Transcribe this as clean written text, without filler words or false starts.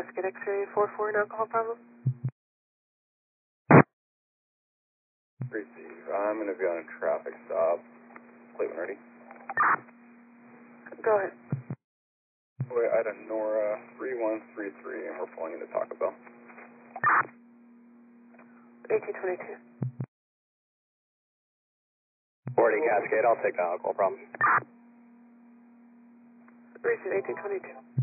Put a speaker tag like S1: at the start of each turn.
S1: Cascade X-ray 44, an alcohol problem.
S2: Receive. I'm going to be on a traffic stop. Plate when ready.
S1: Go ahead.
S2: We're at Nora 3133, and we're pulling into Taco Bell.
S1: 1822.
S3: 40 Cascade, I'll take the alcohol problem.
S1: Receive 1822.